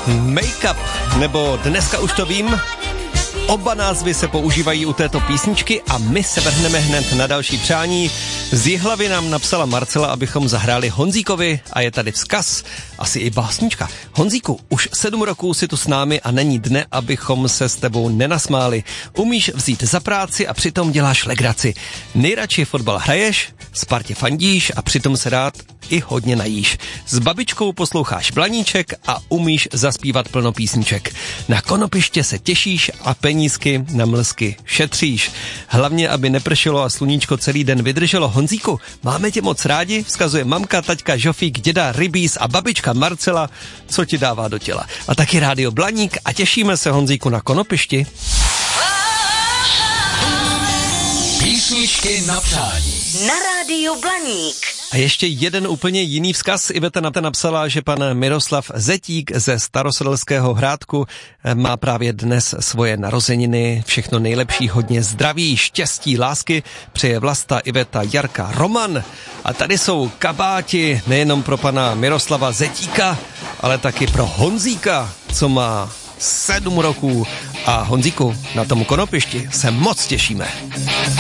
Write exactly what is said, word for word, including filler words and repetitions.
Make-up, nebo Dneska už to vím. Oba názvy se používají u této písničky a my se vrhneme hned na další přání. Z Jihlavy nám napsala Marcela, abychom zahráli Honzíkovi a je tady vzkaz, asi i básnička. Honzíku, už sedm roků si tu s námi a není dne, abychom se s tebou nenasmáli. Umíš vzít za práci a přitom děláš legraci. Nejradši fotbal hraješ, Spartě fandíš a přitom se rád i hodně najíš. S babičkou posloucháš Blaníček a umíš zaspívat plno písniček. Na konopiště se těšíš a penízky na mlsky šetříš. Hlavně, aby nepršelo a sluníčko celý den vydrželo. Honzíku, máme tě moc rádi, vzkazuje mamka, taťka, žofík, děda, rybíz a babička Marcela, co ti dává do těla. A taky rádio Blaník a těšíme se, Honzíku, na konopišti. Písničky na přání. Na rádiu Blaník. A ještě jeden úplně jiný vzkaz. Iveta na to napsala, že pan Miroslav Zetík ze Starosedlského Hrádku má právě dnes svoje narozeniny. Všechno nejlepší, hodně zdraví, štěstí, lásky přeje Vlasta, Iveta, Jarka, Roman. A tady jsou kabáti nejenom pro pana Miroslava Zetíka, ale taky pro Honzíka, co má sedm roků. A Honzíku, na tom konopišti se moc těšíme.